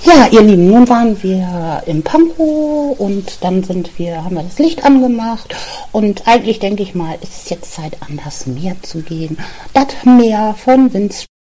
Ja, ihr Lieben, nun waren wir im Pankow und dann haben wir das Licht angemacht und eigentlich denke ich mal, ist es jetzt Zeit, an das Meer zu gehen. Das Meer von Winstrip.